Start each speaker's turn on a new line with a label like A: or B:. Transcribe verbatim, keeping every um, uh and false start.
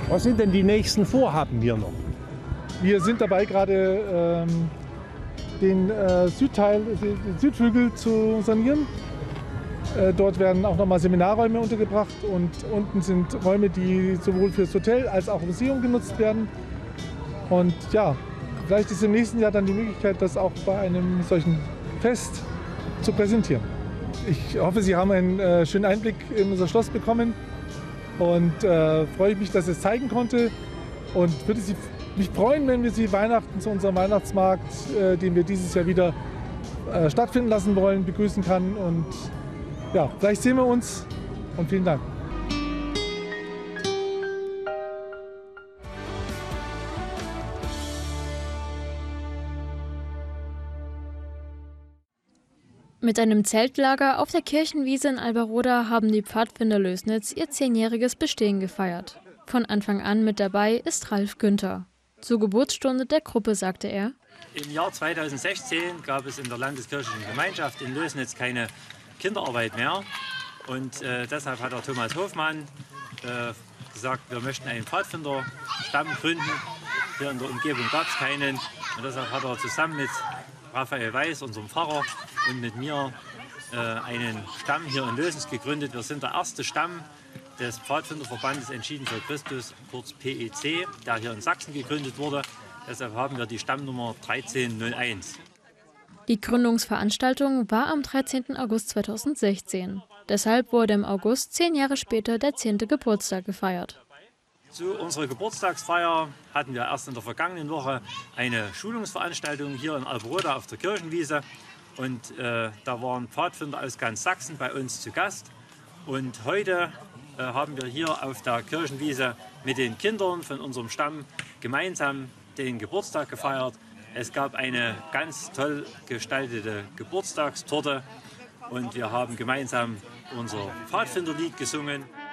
A: Was sind denn die nächsten Vorhaben hier noch?
B: Wir sind dabei, gerade ähm, den äh, Südteil, den Südflügel zu sanieren. Äh, dort werden auch nochmal Seminarräume untergebracht und unten sind Räume, die sowohl fürs Hotel als auch Museum genutzt werden. Und ja, vielleicht ist im nächsten Jahr dann die Möglichkeit, das auch bei einem solchen Fest zu präsentieren. Ich hoffe, Sie haben einen äh, schönen Einblick in unser Schloss bekommen und äh, freue mich, dass ich es zeigen konnte und würde Sie, mich freuen, wenn wir Sie Weihnachten zu unserem Weihnachtsmarkt, äh, den wir dieses Jahr wieder äh, stattfinden lassen wollen, begrüßen kann. Und ja, vielleicht sehen wir uns und vielen Dank.
C: Mit einem Zeltlager auf der Kirchenwiese in Alberoda haben die Pfadfinder Lößnitz ihr zehnjähriges Bestehen gefeiert. Von Anfang an mit dabei ist Ralf Günther. Zur Geburtsstunde der Gruppe sagte er:
D: Im Jahr zweitausendsechzehn gab es in der Landeskirchlichen Gemeinschaft in Lößnitz keine Kinderarbeit mehr. Und äh, deshalb hat der Thomas Hofmann äh, gesagt, wir möchten einen Pfadfinderstamm gründen. Hier in der Umgebung gab es keinen. Und deshalb hat er zusammen mit Raphael Weiß, unserem Pfarrer, und mit mir äh, einen Stamm hier in Lößnitz gegründet. Wir sind der erste Stamm des Pfadfinderverbandes Entschieden für Christus, kurz P E C, der hier in Sachsen gegründet wurde. Deshalb haben wir die Stammnummer dreizehn null eins.
C: Die Gründungsveranstaltung war am dreizehnten August zweitausendsechzehn. Deshalb wurde im August, zehn Jahre später, der zehnte Geburtstag gefeiert.
D: Zu unserer Geburtstagsfeier hatten wir erst in der vergangenen Woche eine Schulungsveranstaltung hier in Alberoda auf der Kirchenwiese. Und äh, da waren Pfadfinder aus ganz Sachsen bei uns zu Gast. Und heute äh, haben wir hier auf der Kirchenwiese mit den Kindern von unserem Stamm gemeinsam den Geburtstag gefeiert. Es gab eine ganz toll gestaltete Geburtstagstorte und wir haben gemeinsam unser Pfadfinderlied gesungen.